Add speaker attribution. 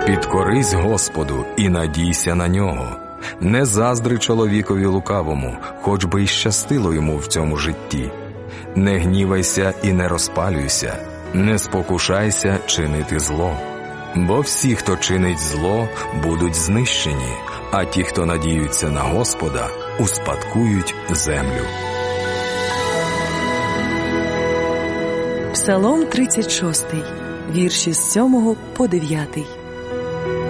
Speaker 1: Підкорись Господу і надійся на нього. Не заздри чоловікові лукавому, хоч би й щастило йому в цьому житті. Не гнівайся і не розпалюйся, не спокушайся чинити зло. Бо всі, хто чинить зло, будуть знищені, а ті, хто надіються на Господа, успадкують землю.
Speaker 2: Псалом 36, вірші з 7 по 9.